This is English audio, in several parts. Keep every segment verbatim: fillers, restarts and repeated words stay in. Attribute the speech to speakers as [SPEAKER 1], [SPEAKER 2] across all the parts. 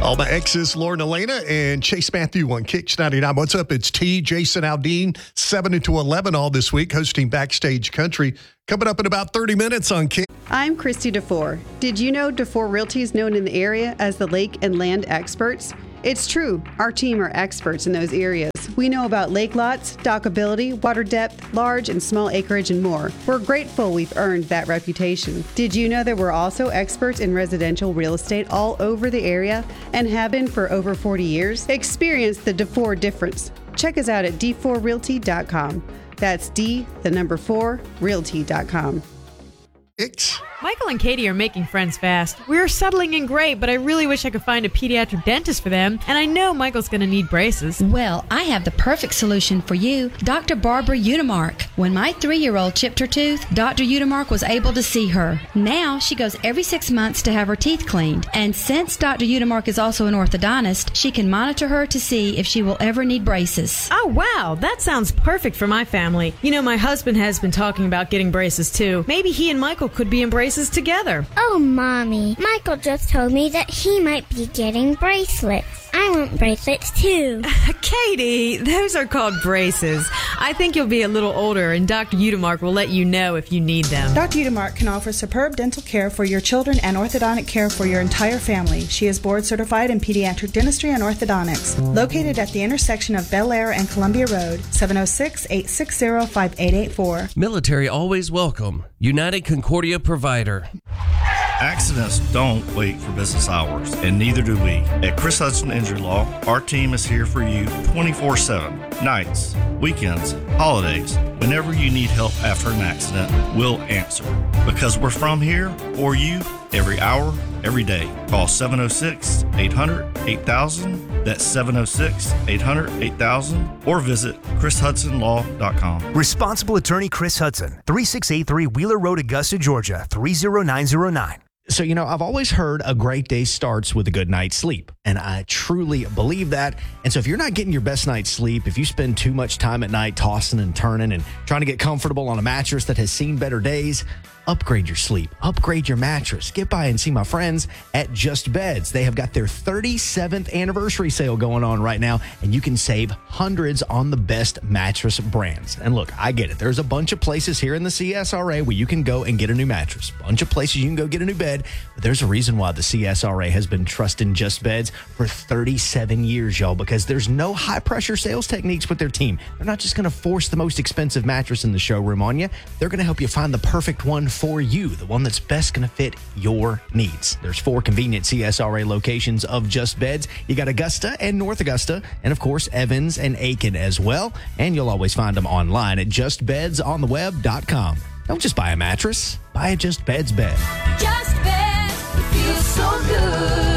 [SPEAKER 1] All my exes, Lauren Elena and Chase Matthew on Kicks ninety-nine. What's up? It's T, Jason Aldean, seven to eleven all this week, hosting Backstage Country. Coming up in about thirty minutes on Kick.
[SPEAKER 2] I'm Christy DeFore. Did you know DeFore Realty is known in the area as the lake and land experts? It's true. Our team are experts in those areas. We know about lake lots, dockability, water depth, large and small acreage, and more. We're grateful we've earned that reputation. Did you know that we're also experts in residential real estate all over the area and have been for over forty years? Experience the DeFore difference. Check us out at d four realty dot com. That's D, the number four, realty dot com.
[SPEAKER 1] X.
[SPEAKER 3] Michael and Katie are making friends fast. We're settling in great, but I really wish I could find a pediatric dentist for them, and I know Michael's going to need braces.
[SPEAKER 4] Well, I have the perfect solution for you, Doctor Barbara Udemark. When my three-year-old chipped her tooth, Doctor Udemark was able to see her. Now she goes every six months to have her teeth cleaned, and since Doctor Udemark is also an orthodontist, she can monitor her to see if she will ever need braces.
[SPEAKER 3] Oh, wow, that sounds perfect for my family. You know, my husband has been talking about getting braces, too. Maybe he and Michael could be in braces together.
[SPEAKER 5] Oh, Mommy, Michael just told me that he might be getting bracelets. I want bracelets too.
[SPEAKER 3] Katie, those are called braces. I think you'll be a little older, and Doctor Udemark will let you know if you need them.
[SPEAKER 6] Doctor Udemark can offer superb dental care for your children and orthodontic care for your entire family. She is board certified in pediatric dentistry and orthodontics. Located at the intersection of Bel Air and Columbia Road, seven oh six, eight six zero, five eight eight four.
[SPEAKER 7] Military always welcome. United Concordia Provider.
[SPEAKER 8] Accidents don't wait for business hours, and neither do we. At Chris Hudson Injury Law, our team is here for you twenty-four seven, nights, weekends, holidays. Whenever you need help after an accident, we'll answer. Because we're from here for you every hour, every day. Call seven oh six, eight hundred, eight thousand. That's seven oh six, eight hundred, eight thousand. Or visit chris hudson law dot com.
[SPEAKER 9] Responsible attorney Chris Hudson, thirty-six eighty-three Wheeler Road, Augusta, Georgia, three oh nine oh nine.
[SPEAKER 10] So, you know, I've always heard a great day starts with a good night's sleep, and I truly believe that. And so if you're not getting your best night's sleep, if you spend too much time at night tossing and turning and trying to get comfortable on a mattress that has seen better days, upgrade your sleep, upgrade your mattress. Get by and see my friends at Just Beds. They have got their thirty-seventh anniversary sale going on right now, and you can save hundreds on the best mattress brands. And look, I get it. There's a bunch of places here in the C S R A where you can go and get a new mattress. Bunch of places you can go get a new bed, but there's a reason why the C S R A has been trusting Just Beds for thirty-seven years, y'all, because there's no high-pressure sales techniques with their team. They're not just going to force the most expensive mattress in the showroom on you. They're going to help you find the perfect one for you, the one that's best going to fit your needs. There's four convenient C S R A locations of Just Beds. You got Augusta and North Augusta, and of course Evans and Aiken as well. And you'll always find them online at just beds on the web dot com. Don't just buy a mattress, buy a Just Beds bed.
[SPEAKER 11] Just Beds, it feels so good.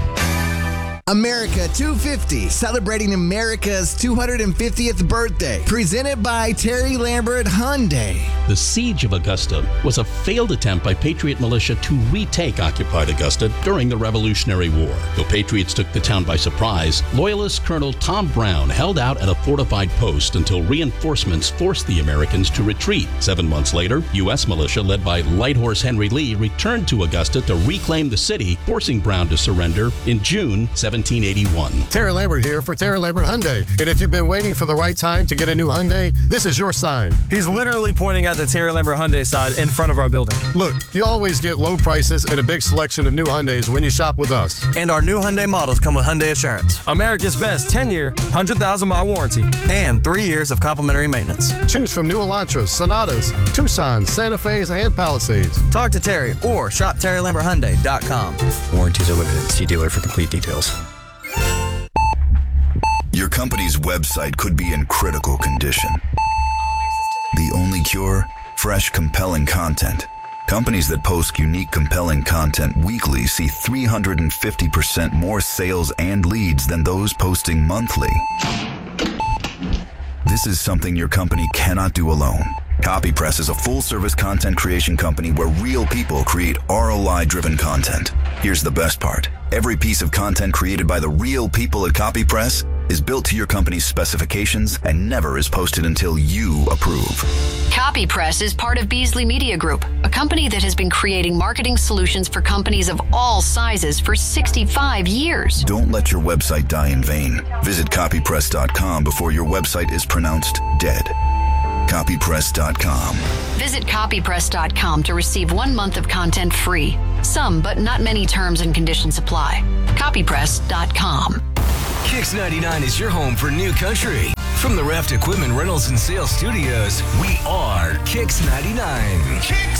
[SPEAKER 12] America two fifty, celebrating America's two hundred fiftieth birthday. Presented by Terry Lambert Hyundai.
[SPEAKER 13] The siege of Augusta was a failed attempt by Patriot militia to retake occupied Augusta during the Revolutionary War. Though Patriots took the town by surprise, Loyalist Colonel Tom Brown held out at a fortified post until reinforcements forced the Americans to retreat. Seven months later, U S militia led by Light Horse Henry Lee returned to Augusta to reclaim the city, forcing Brown to surrender in June seventeen eighty-one.
[SPEAKER 14] Terry Lambert here for Terry Lambert Hyundai. And if you've been waiting for the right time to get a new Hyundai, this is your sign.
[SPEAKER 15] He's literally pointing at the Terry Lambert Hyundai sign in front of our building.
[SPEAKER 14] Look, you always get low prices and a big selection of new Hyundais when you shop with us.
[SPEAKER 15] And our new Hyundai models come with Hyundai Assurance, America's best ten-year, one hundred thousand mile warranty, and three years of complimentary maintenance.
[SPEAKER 14] Choose from new Elantras, Sonatas, Tucsons, Santa Fe's, and Palisades.
[SPEAKER 15] Talk to Terry or shop terry lambert hyundai dot com.
[SPEAKER 16] Warranties are limited. See dealer for complete details.
[SPEAKER 17] Your company's website could be in critical condition. The only cure? Fresh, compelling content. Companies that post unique, compelling content weekly see three hundred fifty percent more sales and leads than those posting monthly. This is something your company cannot do alone. CopyPress is a full-service content creation company where real people create R O I-driven content. Here's the best part. Every piece of content created by the real people at CopyPress is built to your company's specifications and never is posted until you approve.
[SPEAKER 18] CopyPress is part of Beasley Media Group, a company that has been creating marketing solutions for companies of all sizes for sixty-five years.
[SPEAKER 17] Don't let your website die in vain. Visit copypress dot com before your website is pronounced dead. copypress dot com.
[SPEAKER 18] Visit copypress dot com to receive one month of content free. Some, but not many terms and conditions apply. copypress dot com.
[SPEAKER 19] Kix ninety-nine is your home for new country. From the Raft Equipment Rentals and Sales Studios, we are Kix ninety-nine. Kix!